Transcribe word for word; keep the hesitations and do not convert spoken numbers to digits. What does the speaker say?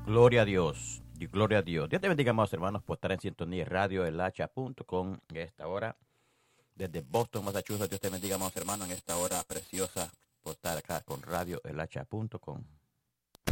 Gloria a Dios. Y gloria a Dios. Dios te bendiga, amados hermanos, por estar en sintonía radio el hacha punto com en esta hora. Desde Boston, Massachusetts, Dios te bendiga, amados hermanos, en esta hora preciosa por estar acá con radio el hacha punto com.